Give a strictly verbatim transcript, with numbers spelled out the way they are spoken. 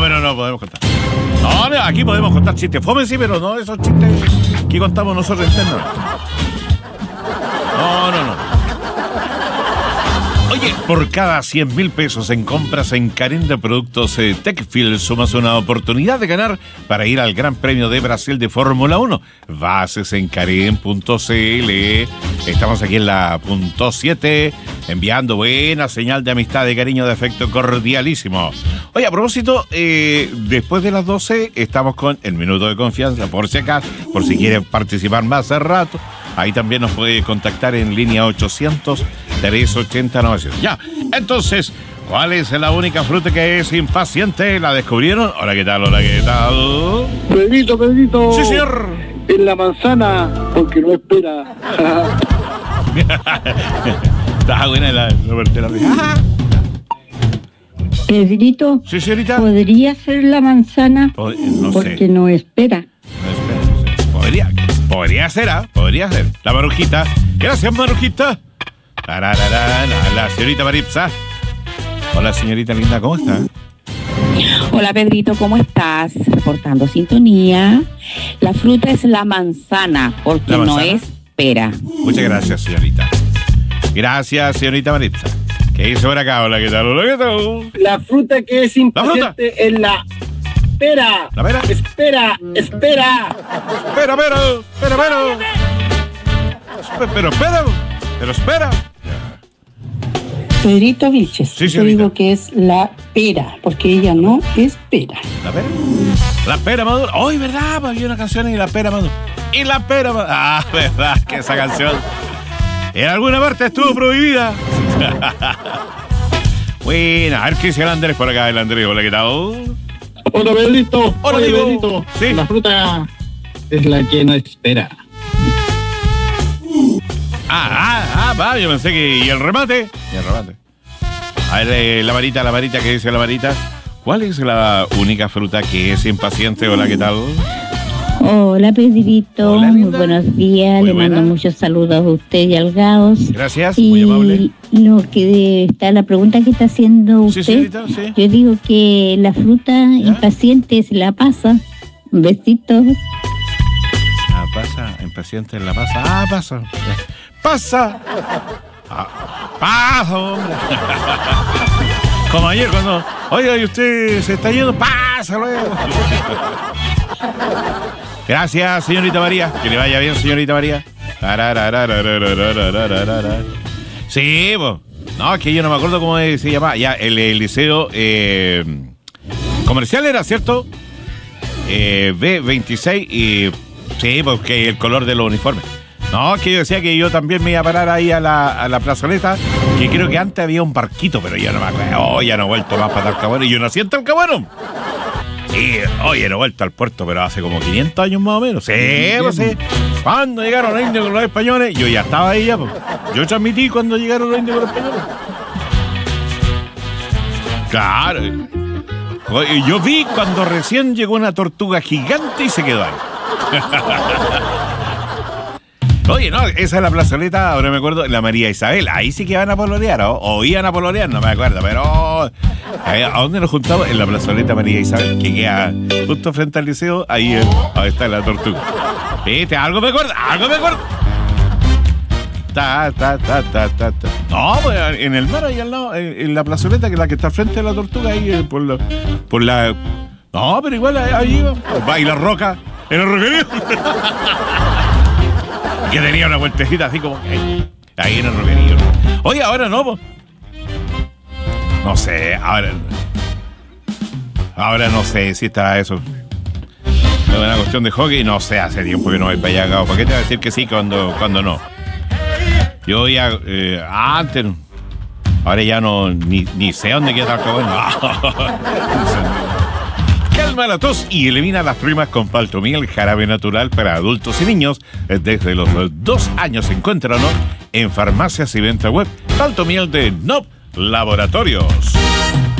pero no podemos contar. No, no, aquí podemos contar chistes fome, sí, pero no esos chistes que contamos nosotros internos. No, no, no. Oye, por cada cien mil pesos en compras en Carín de Productos eh, Techfield sumas una oportunidad de ganar para ir al Gran Premio de Brasil de Fórmula uno. Bases en carín punto c l. Estamos aquí en la punto siete, enviando buena señal de amistad, de cariño, de afecto cordialísimo. Oye, a propósito, eh, después de las doce estamos con el Minuto de Confianza, por si acaso, por si quieren participar más hace rato. Ahí también nos puede contactar en línea ochocientos, trescientos ochenta, novecientos. Ya, entonces, ¿cuál es la única fruta que es impaciente? ¿La descubrieron? Hola, ¿qué tal? Hola, ¿qué tal? Pedrito, Pedrito. Sí, señor. Es la manzana, porque no espera. Está buena la la risa. Pedrito, Sí, señorita. ¿podría ser la manzana? Pod- no porque sé. no espera. No, espera, no sé. Podría, podría ser, ¿ah? Podría ser. La Marujita. Gracias, Marujita. Tararara, la, la señorita Maritza. Hola, señorita linda, ¿cómo está? Hola Pedrito, ¿cómo estás? Reportando sintonía. La fruta es la manzana, porque ¿La no manzana? es pera. Muchas gracias, señorita. Gracias, señorita Maritza. ¿Qué hizo por acá? Hola, ¿qué tal? Hola, ¿qué tal? La fruta que es impaciente es la pera. ¿La pera? Espera, espera. Espera, pero, espera, pero. Espe- Pero espera, pero espera. Pedrito Vilches, Sí, yo señorita. digo que es la pera, porque ella no espera. ¿La pera? La pera madura. ¡Ay, verdad! Había una canción y la pera madura. Y la pera madura. Ah, verdad que esa canción en alguna parte estuvo prohibida. Bueno, a ver qué dice el Andrés por acá. El Andrés, hola, ¿qué tal? Hola, Pedrito. Hola, Oye, digo. Pedrito. Sí. La fruta es la que no espera. Ah, ah, ah, va, yo pensé que... ¿Y el remate? Y el remate. A ver, eh, la varita, la varita, ¿qué dice la varita? ¿Cuál es la única fruta que es impaciente? Hola, ¿qué tal? Hola Pedrito, Hola, muy linda. buenos días, Muy le mando buena. muchos saludos a usted y al Gaos. Gracias, muy amable. Y lo que está la pregunta que está haciendo Sí, usted, señorita, sí. yo digo que la fruta impaciente es la pasa. Besitos. Ah, pasa, impaciente en la pasa. Ah, pasa. ¡Pasa! Ah, ¡pasa, hombre! Como ayer cuando... Oiga, ¿y usted se está yendo? ¡Pasa luego! Gracias, señorita María. Que le vaya bien, señorita María. Sí, pues. No, es que yo no me acuerdo cómo se llamaba. Ya, el, el liceo eh, comercial era, ¿cierto? Eh, B veintiséis y... Sí, porque el color de los uniformes. No, es que yo decía que yo también me iba a parar ahí a la, a la plazoleta, que creo que antes había un barquito, pero ya no me acuerdo. Oh, ya no he vuelto más para Talcahuano. Y yo nací en Talcahuano. Sí, oye, no he vuelto al puerto, pero hace como quinientos años más o menos. Sí, pues sí. Cuando llegaron los indios con los españoles, yo ya estaba ahí ya, pues. Yo transmití cuando llegaron los indios con los españoles. Claro. Oye, yo vi cuando recién llegó una tortuga gigante y se quedó ahí. Oye, no, esa es la plazoleta, ahora me acuerdo, la María Isabel. Ahí sí que van a pololear, ¿o? O iban a pololear, no me acuerdo, pero... ¿A dónde nos juntamos? En la plazoleta María Isabel, que queda justo frente al liceo. Ahí, eh, ahí está la tortuga. ¿Viste? Algo me acuerdo, algo me acuerdo. Ta, ta, ta, ta, ta, ta. No, pues en el mar, ahí al lado, en, en la plazoleta, que es la que está frente a la tortuga, ahí eh, por la... Por la... No, pero igual ahí, ahí iba. Va, y la roca, en el roquerío. Que tenía una vueltecita así como que ahí, ahí en el roquerío. Oye, ahora no, po. No sé, ahora... Ahora no sé si está eso. Es una cuestión de hockey, no sé, hace tiempo que no voy para allá, Gabo. ¿Por qué te voy a decir que sí cuando, cuando no? Yo ya, eh, antes, ahora ya no, ni, ni sé dónde queda Talcahuano. Calma la tos y elimina las rimas con Paltomiel, jarabe natural para adultos y niños. Desde los dos años, encuéntralo en farmacias y venta web. Paltomiel de N O P Laboratorios.